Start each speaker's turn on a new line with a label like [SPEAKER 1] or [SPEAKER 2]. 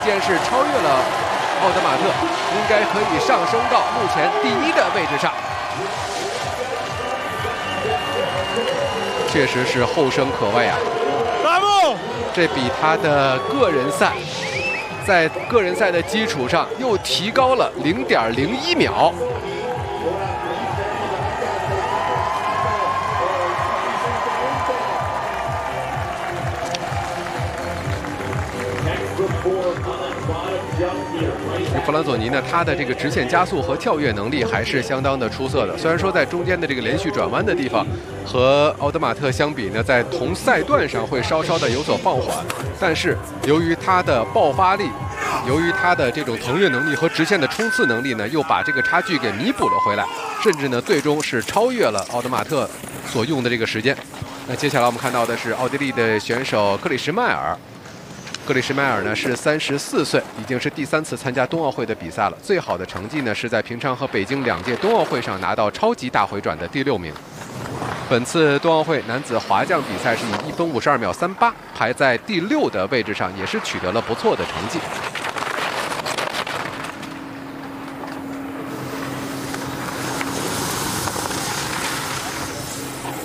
[SPEAKER 1] 先是超越了奥德马特，应该可以上升到目前第1的位置上。确实是后生可畏啊！这比他的个人赛，在个人赛的基础上又提高了0.01秒。 弗兰索尼呢，他的这个直线加速和跳跃能力还是相当的出色的。虽然说在中间的这个连续转弯的地方，和奥德马特相比呢，在同赛段上会稍稍的有所放缓，但是由于他的爆发力，由于他的这种腾跃能力和直线的冲刺能力呢，又把这个差距给弥补了回来，甚至呢，最终是超越了奥德马特所用的这个时间。那接下来我们看到的是奥地利的选手克里什迈尔。 克里什迈尔呢是34岁，已经是第3次参加冬奥会的比赛了。最好的成绩呢是在平昌和北京2届冬奥会上拿到超级大回转的第6名。本次冬奥会男子滑降比赛是以1分52秒38排在第6的位置上，也是取得了不错的成绩。